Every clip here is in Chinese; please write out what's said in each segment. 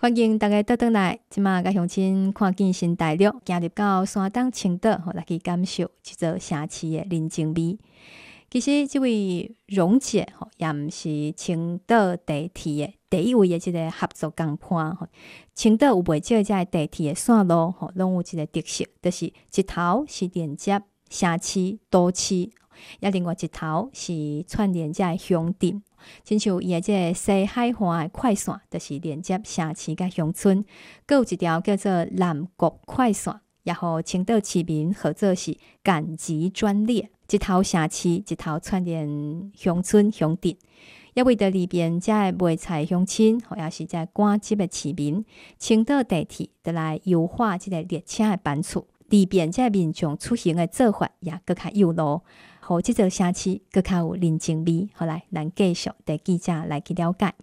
欢迎大家倒转来，即马甲乡亲看见新大陆，行入到山东青岛，来去感受这座城市的人情味。其实，这位蓉姐也毋是青岛地铁的第一位的这个合作工伴。青岛有袂少这地铁的线路，拢有一个特色，就是一头是连接城市、都市，另外一头是串联这个乡镇。亲像伊的这个西海岸的快线，就是连接城市甲乡村；，佮有一条叫做南国快线，也互青岛市民号做是赶集专列。一头城市，一头串联乡村乡镇。也为着里边这个卖菜乡亲，或也是这赶集的市民，青岛地铁就来优化这个列车的班次，里边这民众出行的做法也更较有路。互这座城市更较有人情味。后来，咱继续带记者来去了解。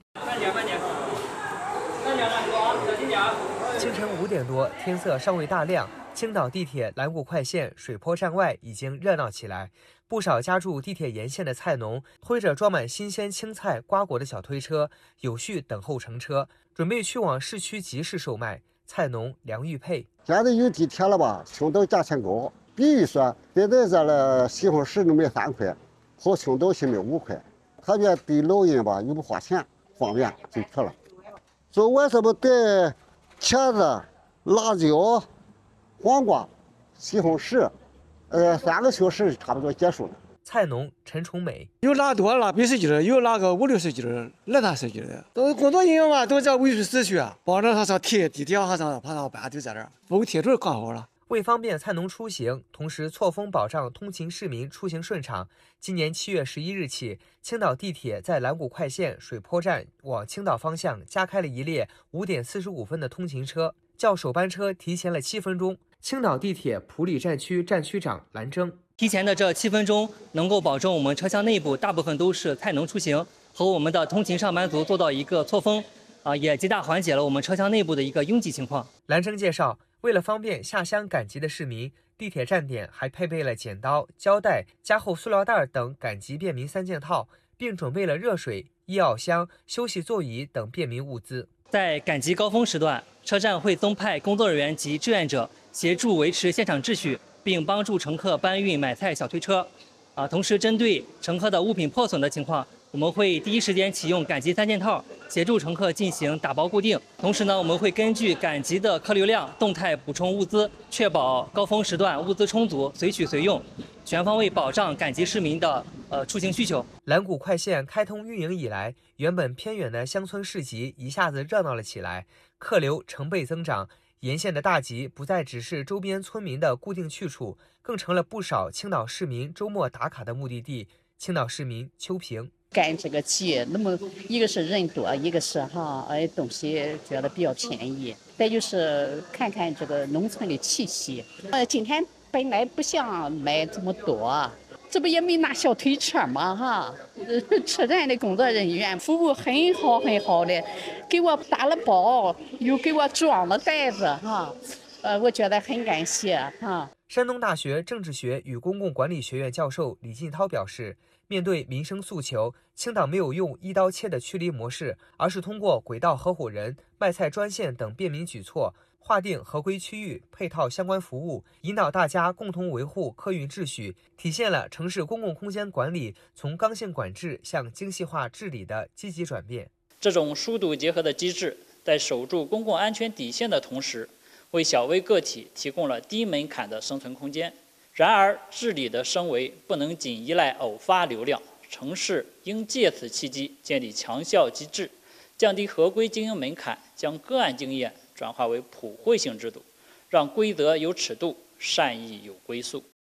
清晨5点多，天色尚未大亮，青岛地铁蓝谷快线水坡站外已经热闹起来。不少家住地铁沿线的菜农推着装满新鲜青菜、瓜果的小推车，有序等候乘车，准备去往市区集市售卖。菜农梁玉佩： 现在有地铁了吧，青岛价钱高。比如说，现在这了西红柿能卖3块，跑青岛去卖5块。特别对老人吧，又不花钱，方便就去了。昨晚上不带茄子、辣椒、黄瓜、西红柿，3个小时差不多结束了。 菜农陈崇美： 有拉多拉80斤的，有拉个50-60斤的，60-70斤的。都工作人员嘛，都在委出市区啊，帮着他上地铁上爬上班就在这儿，不贴准刚好了。 为方便菜农出行，同时错峰保障通勤市民出行顺畅，今年7月11日起，青岛地铁在蓝谷快线水坡站往青岛方向加开了一列5点45分的通勤车，较首班车提前了7分钟。青岛地铁普里站区站区长蓝征： 提前的这7分钟，能够保证我们车厢内部大部分都是菜农出行，和我们的通勤上班族做到一个错峰，也极大缓解了我们车厢内部的一个拥挤情况。 蓝征介绍，为了方便下乡赶集的市民，地铁站点还配备了剪刀、胶带、加厚塑料袋等赶集便民3件套，并准备了热水、医药箱、休息座椅等便民物资。 在赶集高峰时段，车站会增派工作人员及志愿者协助维持现场秩序，并帮助乘客搬运买菜小推车。同时针对乘客的物品破损的情况，我们会第一时间启用赶集3件套，协助乘客进行打包固定。同时呢，我们会根据赶集的客流量动态补充物资，确保高峰时段物资充足，随取随用，全方位保障赶集市民的出行需求。 蓝谷快线开通运营以来，原本偏远的乡村市集一下子热闹了起来，客流成倍增长。沿线的大集不再只是周边村民的固定去处，更成了不少青岛市民周末打卡的目的地。青岛市民邱平： 赶这个集，那么一个是人多，一个是东西觉得比较便宜，再就是看看这个农村的气息。今天本来不想买这么多，这不也没拿小推车吗？车站的工作人员服务很好很好的，给我打了包，又给我装了袋子我觉得很感谢山东大学政治学与公共管理学院教授李进涛表示，面对民生诉求，青岛没有用一刀切的驱离模式，而是通过轨道合伙人、卖菜专线等便民举措，划定合规区域，配套相关服务，引导大家共同维护客运秩序，体现了城市公共空间管理从刚性管制向精细化治理的积极转变。 这种疏度结合的机制，在守住公共安全底线的同时，为小微个体提供了低门槛的生存空间。然而，治理的升维不能仅依赖偶发流量，城市应借此契机建立强效机制，降低合规经营门槛，将个案经验转化为普惠性制度，让规则有尺度，善意有归宿。